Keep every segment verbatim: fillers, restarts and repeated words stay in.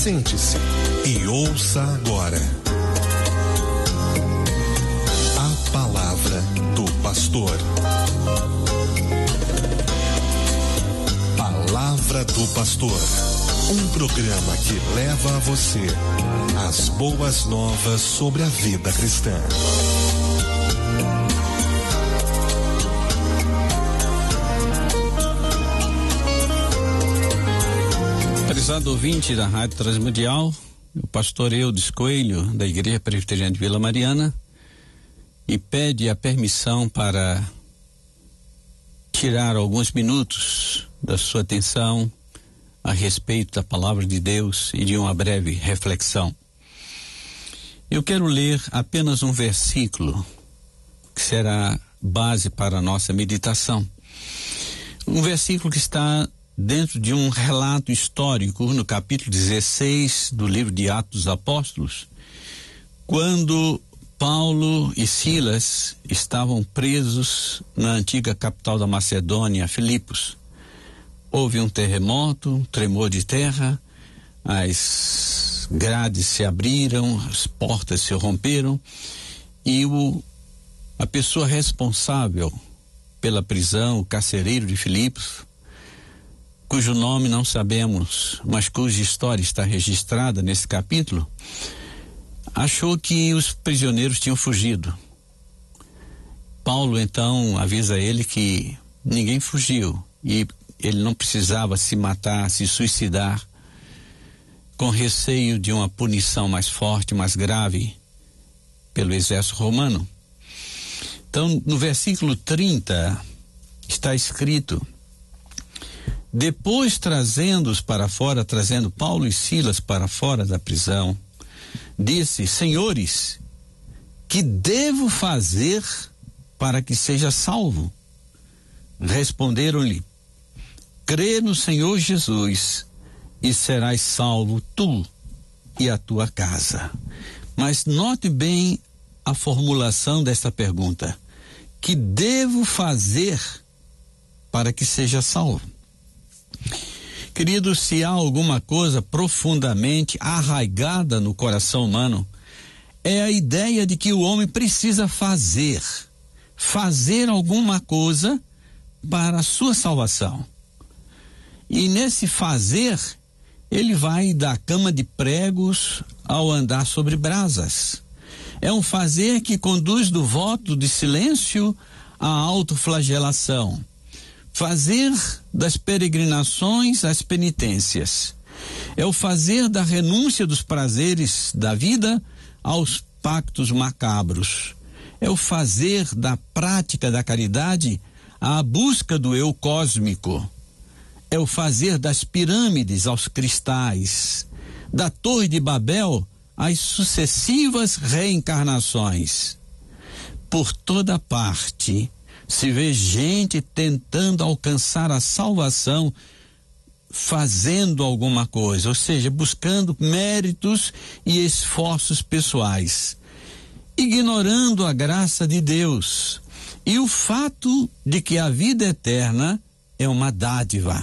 Sente-se e ouça agora a palavra do pastor. Palavra do Pastor, um programa que leva a você as boas novas sobre a vida cristã. Prezado ouvinte da Rádio Transmundial, o pastor Eudes Coelho, da Igreja Presbiteriana de Vila Mariana, e pede a permissão para tirar alguns minutos da sua atenção a respeito da palavra de Deus e de uma breve reflexão. Eu quero ler apenas um versículo que será base para a nossa meditação. Um versículo que está dentro de um relato histórico no capítulo dezesseis do livro de Atos dos Apóstolos, quando Paulo e Silas estavam presos na antiga capital da Macedônia, Filipos. Houve um terremoto, um tremor de terra, as grades se abriram, as portas se romperam e o, a pessoa responsável pela prisão, o carcereiro de Filipos, cujo nome não sabemos, mas cuja história está registrada nesse capítulo, achou que os prisioneiros tinham fugido. Paulo então avisa ele que ninguém fugiu e ele não precisava se matar, se suicidar, com receio de uma punição mais forte, mais grave pelo exército romano. Então, no versículo trinta, está escrito: depois trazendo-os para fora, trazendo Paulo e Silas para fora da prisão, disse: senhores, que devo fazer para que seja salvo? Responderam-lhe: crê no Senhor Jesus e serás salvo tu e a tua casa. Mas note bem a formulação desta pergunta: que devo fazer para que seja salvo? Querido, se há alguma coisa profundamente arraigada no coração humano, é a ideia de que o homem precisa fazer, fazer alguma coisa para a sua salvação. E nesse fazer, ele vai da cama de pregos ao andar sobre brasas. É um fazer que conduz do voto de silêncio à autoflagelação. Fazer das peregrinações às penitências. É o fazer da renúncia dos prazeres da vida aos pactos macabros. É o fazer da prática da caridade à busca do eu cósmico. É o fazer das pirâmides aos cristais, da Torre de Babel às sucessivas reencarnações. Por toda parte se vê gente tentando alcançar a salvação fazendo alguma coisa, ou seja, buscando méritos e esforços pessoais, ignorando a graça de Deus e o fato de que a vida eterna é uma dádiva.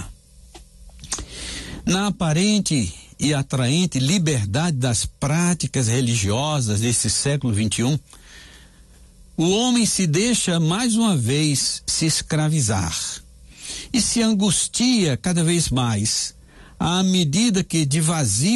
Na aparente e atraente liberdade das práticas religiosas desse século vinte e um, o homem se deixa mais uma vez se escravizar e se angustia cada vez mais à medida que de vazio